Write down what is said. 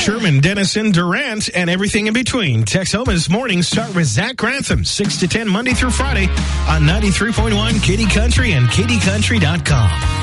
Sherman, Denison, Durant, and everything in between. Texoma's mornings start with Zach Grantham, 6 to 10 Monday through Friday on 93.1 Katy Country and katycountry.com.